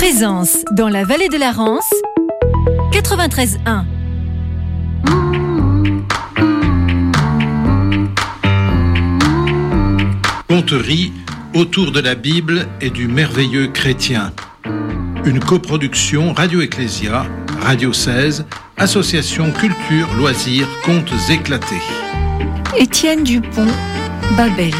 Présence dans la vallée de la Rance, 93.1. Conterie autour de la Bible et du merveilleux chrétien. Une coproduction Radio Ecclésia, Radio 16, Association Culture, Loisirs, Contes éclatés. Étienne Dupont, Babel.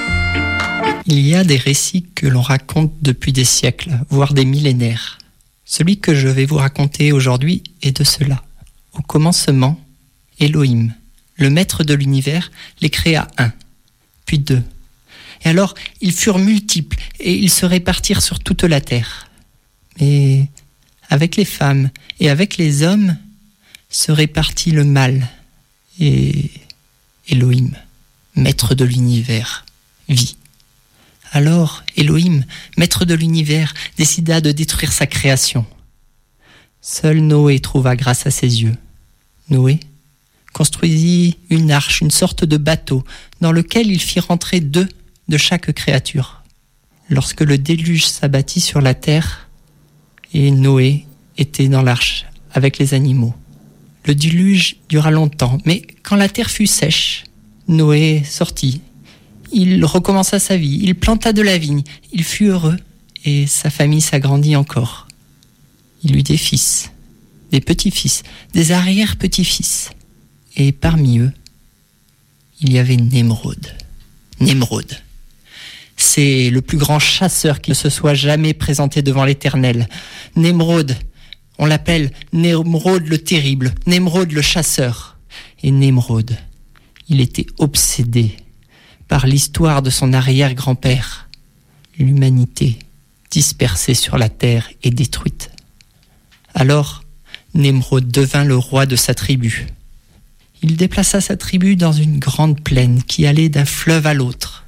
Il y a des récits que l'on raconte depuis des siècles, voire des millénaires. Celui que je vais vous raconter aujourd'hui est de cela. Au commencement, Elohim, le maître de l'univers, les créa un, puis deux. Et alors, ils furent multiples et ils se répartirent sur toute la terre. Mais avec les femmes et avec les hommes se répartit le mal. Et Elohim, maître de l'univers, vit. Alors Elohim, maître de l'univers, décida de détruire sa création. Seul Noé trouva grâce à ses yeux. Noé construisit une arche, une sorte de bateau, dans lequel il fit rentrer 2 de chaque créature. Lorsque le déluge s'abattit sur la terre, et Noé était dans l'arche avec les animaux. Le déluge dura longtemps, mais quand la terre fut sèche, Noé sortit. Il recommença sa vie, il planta de la vigne, il fut heureux et sa famille s'agrandit encore. Il eut des fils, des petits-fils, des arrière-petits-fils. Et parmi eux, il y avait Nemrod. Nemrod, c'est le plus grand chasseur qui ne se soit jamais présenté devant l'Éternel. Nemrod, on l'appelle Nemrod le terrible, Nemrod le chasseur. Et Nemrod, il était obsédé par l'histoire de son arrière-grand-père, l'humanité dispersée sur la terre et détruite. Alors, Nemrod devint le roi de sa tribu. Il déplaça sa tribu dans une grande plaine qui allait d'un fleuve à l'autre.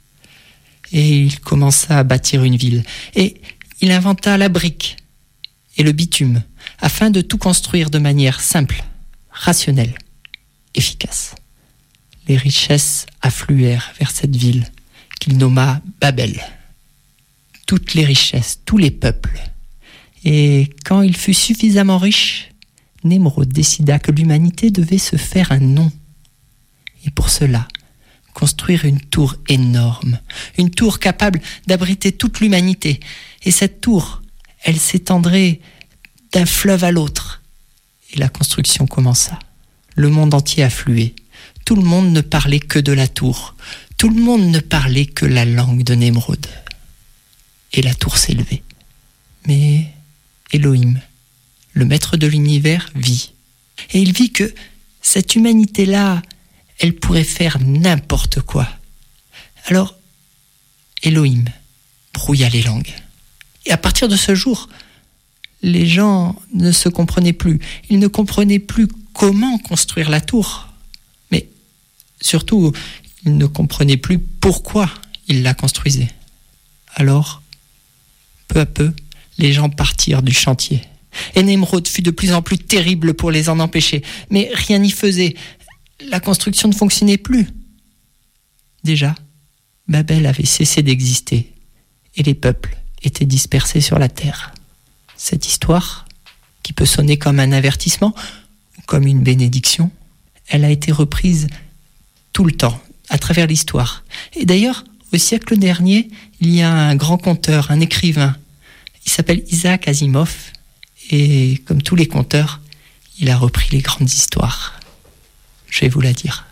Et il commença à bâtir une ville. Et il inventa la brique et le bitume afin de tout construire de manière simple, rationnelle, efficace. Les richesses affluèrent vers cette ville qu'il nomma Babel. Toutes les richesses, tous les peuples. Et quand il fut suffisamment riche, Nemrod décida que l'humanité devait se faire un nom. Et pour cela, construire une tour énorme, une tour capable d'abriter toute l'humanité. Et cette tour, elle s'étendrait d'un fleuve à l'autre. Et la construction commença. Le monde entier affluait. Tout le monde ne parlait que de la tour. Tout le monde ne parlait que la langue de Nemrod. Et la tour s'élevait. Mais Elohim, le maître de l'univers, vit. Et il vit que cette humanité-là, elle pourrait faire n'importe quoi. Alors, Elohim brouilla les langues. Et à partir de ce jour, les gens ne se comprenaient plus. Ils ne comprenaient plus comment construire la tour. Mais surtout, ils ne comprenaient plus pourquoi ils la construisaient. Alors, peu à peu, les gens partirent du chantier. Et Nemrod fut de plus en plus terrible pour les en empêcher. Mais rien n'y faisait. La construction ne fonctionnait plus. Déjà, Babel avait cessé d'exister et les peuples étaient dispersés sur la terre. Cette histoire, qui peut sonner comme un avertissement ou comme une bénédiction, elle a été reprise tout le temps, à travers l'histoire. Et d'ailleurs, au siècle dernier, il y a un grand conteur, un écrivain. Il s'appelle Isaac Asimov. Et comme tous les conteurs, il a repris les grandes histoires. Je vais vous la dire.